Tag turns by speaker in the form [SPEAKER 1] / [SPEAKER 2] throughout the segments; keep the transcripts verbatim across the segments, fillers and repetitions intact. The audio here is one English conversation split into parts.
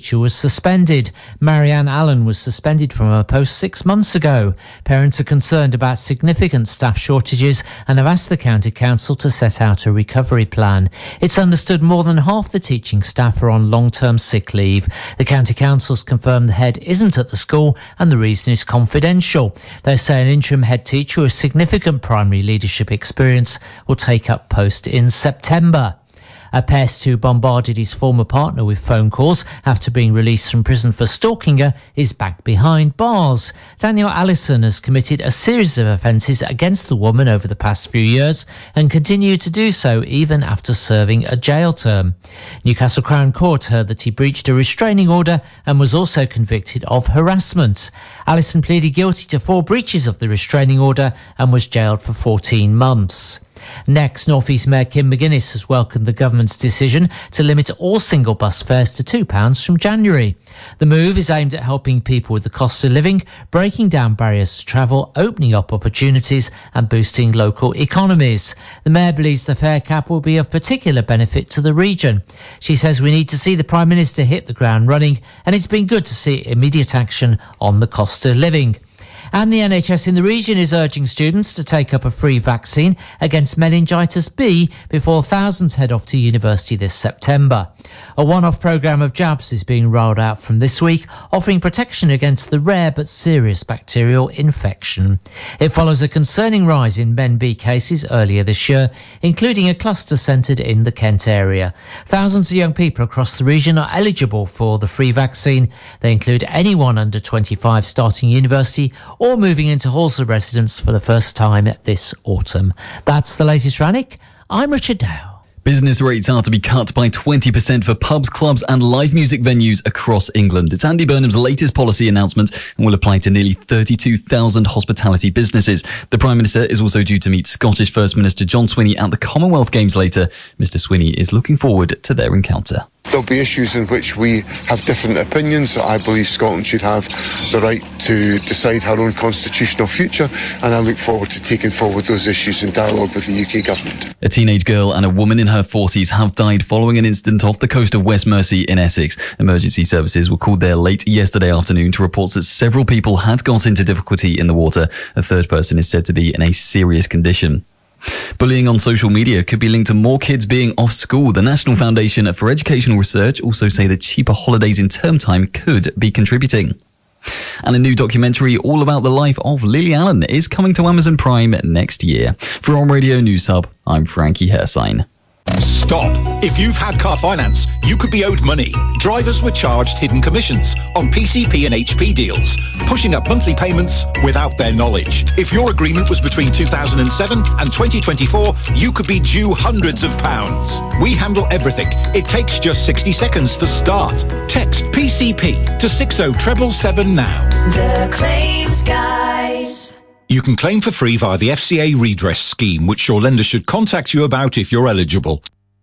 [SPEAKER 1] teacher was suspended. Marianne Allen was suspended from her post six months ago. Parents are concerned about significant staff shortages and have asked the County Council to set out a recovery plan. It's understood more than half the teaching staff are on long-term sick leave. The County Council's confirmed the head isn't at the school and the reason is confidential. They say an interim head teacher with significant primary leadership experience will take up post in September. A pest who bombarded his former partner with phone calls after being released from prison for stalking her is back behind bars. Daniel Allison has committed a series of offences against the woman over the past few years and continued to do so even after serving a jail term. Newcastle Crown Court heard that he breached a restraining order and was also convicted of harassment. Allison pleaded guilty to four breaches of the restraining order and was jailed for fourteen months. Next, North East Mayor Kim McGuinness has welcomed the government's decision to limit all single bus fares to two pounds from January. The move is aimed at helping people with the cost of living, breaking down barriers to travel, opening up opportunities and boosting local economies. The Mayor believes the fare cap will be of particular benefit to the region. She says we need to see the Prime Minister hit the ground running, and it's been good to see immediate action on the cost of living. And the N H S in the region is urging students to take up a free vaccine against meningitis B before thousands head off to university this September. A one-off programme of jabs is being rolled out from this week, offering protection against the rare but serious bacterial infection. It follows a concerning rise in Men B cases earlier this year, including a cluster centred in the Kent area. Thousands of young people across the region are eligible for the free vaccine. They include anyone under twenty-five starting university or moving into halls of residence for the first time this autumn. That's the latest Rannick. I'm Richard Dale.
[SPEAKER 2] Business rates are to be cut by twenty percent for pubs, clubs and live music venues across England. It's Andy Burnham's latest policy announcement and will apply to nearly thirty-two thousand hospitality businesses. The Prime Minister is also due to meet Scottish First Minister John Swinney at the Commonwealth Games later. Mister Swinney is looking forward to their encounter.
[SPEAKER 3] There'll be issues in which we have different opinions. I believe Scotland should have the right to decide her own constitutional future, and I look forward to taking forward those issues in dialogue with the U K government.
[SPEAKER 2] A teenage girl and a woman in her forties have died following an incident off the coast of West Mersey in Essex. Emergency services were called there late yesterday afternoon to reports that several people had got into difficulty in the water. A third person is said to be in a serious condition. Bullying on social media could be linked to more kids being off school. The National Foundation for Educational Research also say that cheaper holidays in term time could be contributing. And a new documentary all about the life of Lily Allen is coming to Amazon Prime next year. For On Radio News Hub, I'm Frankie Hersine.
[SPEAKER 4] Stop. If you've had car finance, you could be owed money. Drivers were charged hidden commissions on P C P and H P deals, pushing up monthly payments without their knowledge. If your agreement was between two thousand seven and twenty twenty-four, you could be due hundreds of pounds. We handle everything. It takes just sixty seconds to start. Text P C P to six oh seven seven now.
[SPEAKER 5] The Claims Guys.
[SPEAKER 4] You can claim for free via the F C A redress scheme, which your lender should contact you about if you're eligible.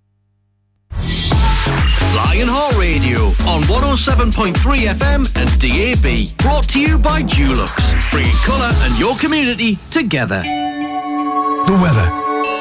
[SPEAKER 6] Lionheart Radio on one oh seven point three F M and D A B. Brought to you by Dulux, bringing colour and your community together.
[SPEAKER 4] The weather.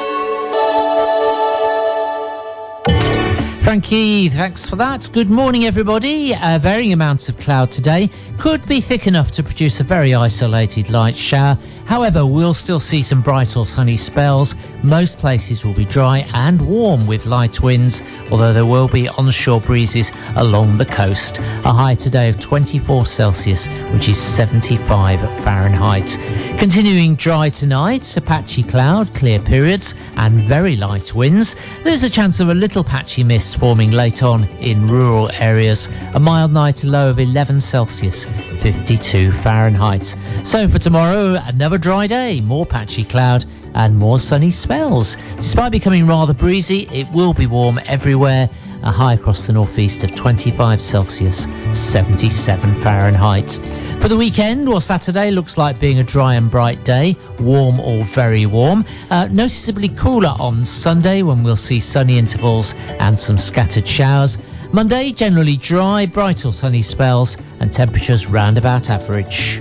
[SPEAKER 1] Frankie, thanks for that. Good morning, everybody. Uh, varying amounts of cloud today. Could be thick enough to produce a very isolated light shower. However, we'll still see some bright or sunny spells. Most places will be dry and warm with light winds, although there will be onshore breezes along the coast. A high today of twenty-four Celsius, which is seventy-five Fahrenheit. Continuing dry tonight, a patchy cloud, clear periods and very light winds. There's a chance of a little patchy mist forming late on in rural areas. A mild night, a low of eleven Celsius, fifty-two Fahrenheit. So for tomorrow, another dry day, more patchy cloud and more sunny spells. Despite becoming rather breezy, it will be warm everywhere. A high across the northeast of twenty-five Celsius, seventy-seven Fahrenheit. For the weekend, or Saturday, looks like being a dry and bright day, warm or very warm. Uh, noticeably cooler on Sunday, when we'll see sunny intervals and some scattered showers. Monday, generally dry, bright or sunny spells, and temperatures round about average.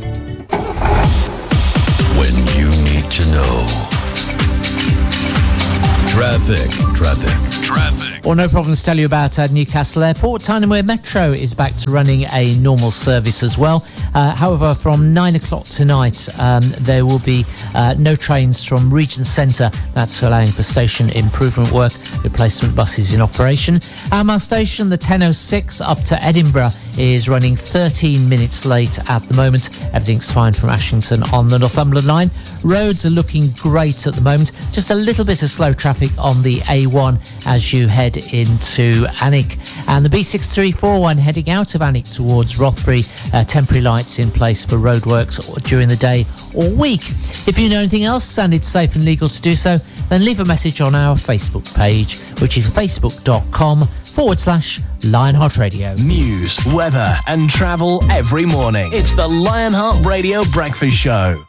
[SPEAKER 7] When you need to know. Traffic, traffic, traffic.
[SPEAKER 1] Well, no problem to tell you about uh, Newcastle Airport. Tynemouth Metro is back to running a normal service as well. Uh, however, from nine o'clock tonight, um, there will be uh, no trains from Regent Centre. That's allowing for station improvement work, replacement buses in operation. Our station, the ten oh six up to Edinburgh, is running thirteen minutes late at the moment. Everything's fine from Ashington on the Northumberland line. Roads are looking great at the moment. Just a little bit of slow traffic on the A one as you head into Alnwick. And the B six three four one heading out of Alnwick towards Rothbury. Uh, temporary lights in place for roadworks during the day or week. If you know anything else and it's safe and legal to do so, then leave a message on our Facebook page, which is facebook.com forward slash Lionheart Radio.
[SPEAKER 7] News, weather and travel every morning. It's the Lionheart Radio Breakfast Show.